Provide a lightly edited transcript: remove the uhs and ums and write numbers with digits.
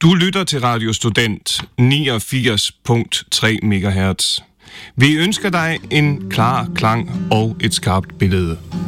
Du lytter til Radio Student 89.3 MHz. Vi ønsker dig en klar klang og et skarpt billede.